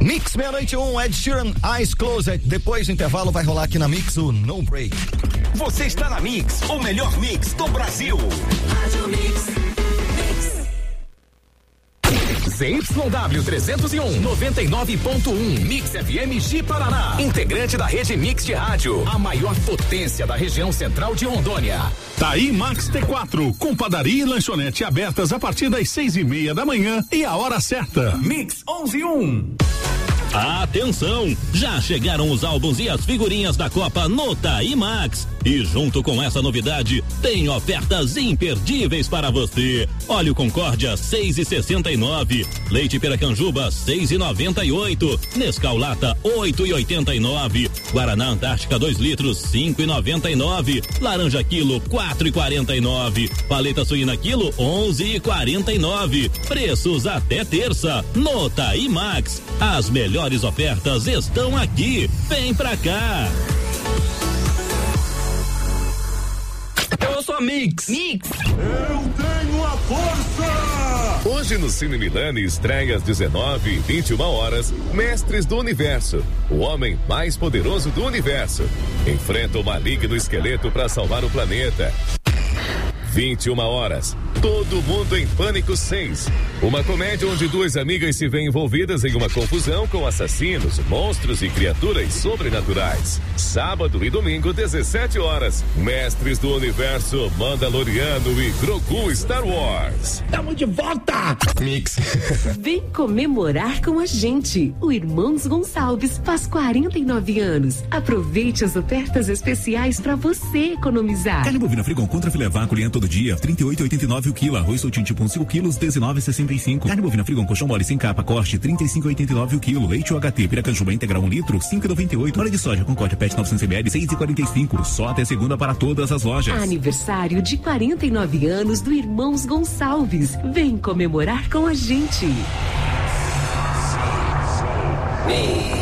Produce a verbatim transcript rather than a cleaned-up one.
Mix meia-noite um, Ed Sheeran, Eyes Closed. Depois do intervalo vai rolar aqui na Mix o No Break. Você está na Mix, o melhor mix do Brasil. Rádio Mix. Z Y W trezentos e um, noventa e nove ponto um, Mix F M de Paraná. Integrante da rede Mix de rádio, a maior potência da região central de Rondônia. Tá aí Max T quatro, com padaria e lanchonete abertas a partir das seis e meia da manhã e a hora certa. Mix onze e um. Atenção! Já chegaram os álbuns e as figurinhas da Copa no Taí Max. E junto com essa novidade, tem ofertas imperdíveis para você. Óleo Concórdia seis e sessenta e nove, Leite Piracanjuba seis e noventa e oito, Nescau Lata oito e oitenta e nove, Guaraná Antártica dois litros cinco e noventa e nove, Laranja quilo quatro e quarenta e nove, Paleta Suína quilo onze e quarenta e nove. Preços até terça no Taí Max. As melhores ofertas estão aqui. Vem pra cá. Eu sou a Mix. Mix. Eu tenho a força. Hoje no Cine Milani estreia às dezenove e vinte e uma horas, Mestres do Universo. O homem mais poderoso do universo enfrenta o maligno esqueleto para salvar o planeta. vinte e uma horas. Todo Mundo em Pânico seis. Uma comédia onde duas amigas se veem envolvidas em uma confusão com assassinos, monstros e criaturas sobrenaturais. Sábado e domingo, dezessete horas. Mestres do Universo, Mandaloriano e Grogu Star Wars. Tamo de volta! Mix. Vem comemorar com a gente. O Irmãos Gonçalves faz quarenta e nove anos. Aproveite as ofertas especiais para você economizar. Carne bovina Frigon contra filé vácuo todo dia, trinta e oito e oitenta e nove o quilo. Arroz soltinho tipo cinco quilos, dezenove e sessenta e cinco. Carne bovina Frigon colchão mole sem capa, corte, trinta e cinco e oitenta e nove o quilo. Leite U H T, Piracanjuba integral um litro, cinco e noventa e oito. Óleo de soja Concórdia Pet novecentos mililitros, seis e quarenta e cinco. Só até segunda para todas as lojas. Aniversário de quarenta e nove anos do Irmãos Gonçalves. Vem comemorar com a gente. Mix.